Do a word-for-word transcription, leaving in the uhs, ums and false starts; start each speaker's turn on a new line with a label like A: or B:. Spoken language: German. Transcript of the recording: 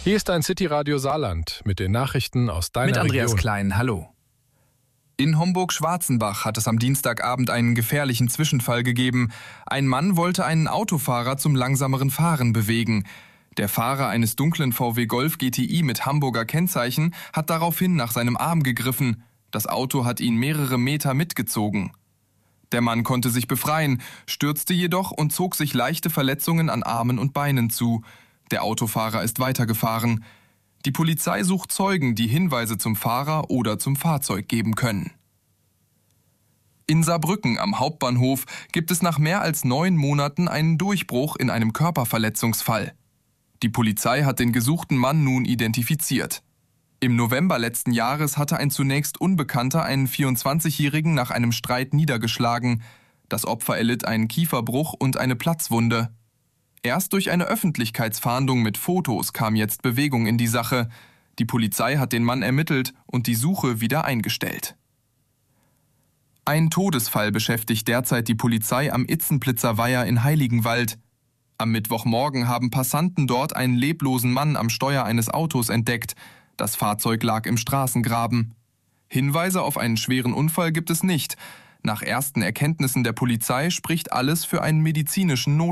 A: Hier ist ein City-Radio Saarland mit den Nachrichten aus deiner
B: Mit Andreas
A: Region.
B: Klein, hallo. In Homburg-Schwarzenbach hat es am Dienstagabend einen gefährlichen Zwischenfall gegeben. Ein Mann wollte einen Autofahrer zum langsameren Fahren bewegen. Der Fahrer eines dunklen V W Golf G T I mit Hamburger Kennzeichen hat daraufhin nach seinem Arm gegriffen. Das Auto hat ihn mehrere Meter mitgezogen. Der Mann konnte sich befreien, stürzte jedoch und zog sich leichte Verletzungen an Armen und Beinen zu. Der Autofahrer ist weitergefahren. Die Polizei sucht Zeugen, die Hinweise zum Fahrer oder zum Fahrzeug geben können. In Saarbrücken am Hauptbahnhof gibt es nach mehr als neun Monaten einen Durchbruch in einem Körperverletzungsfall. Die Polizei hat den gesuchten Mann nun identifiziert. Im November letzten Jahres hatte ein zunächst Unbekannter einen vierundzwanzigjährigen nach einem Streit niedergeschlagen. Das Opfer erlitt einen Kieferbruch und eine Platzwunde. Erst durch eine Öffentlichkeitsfahndung mit Fotos kam jetzt Bewegung in die Sache. Die Polizei hat den Mann ermittelt und die Suche wieder eingestellt. Ein Todesfall beschäftigt derzeit die Polizei am Itzenplitzer Weiher in Heiligenwald. Am Mittwochmorgen haben Passanten dort einen leblosen Mann am Steuer eines Autos entdeckt. Das Fahrzeug lag im Straßengraben. Hinweise auf einen schweren Unfall gibt es nicht. Nach ersten Erkenntnissen der Polizei spricht alles für einen medizinischen Notfall.